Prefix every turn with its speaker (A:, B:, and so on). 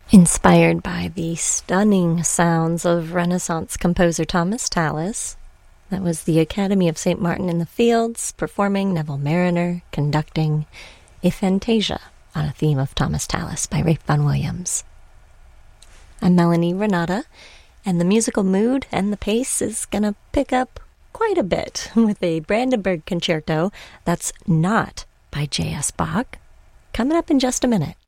A: Inspired by the stunning sounds of Renaissance composer Thomas Tallis, that was the Academy of St. Martin in the Fields performing Neville Marriner conducting a fantasia on a theme of Thomas Tallis by Ralph Vaughan Williams. I'm Melanie Renata, and the musical mood and the pace is gonna pick up quite a bit with a Brandenburg concerto that's not by J.S. Bach, coming up in just a minute.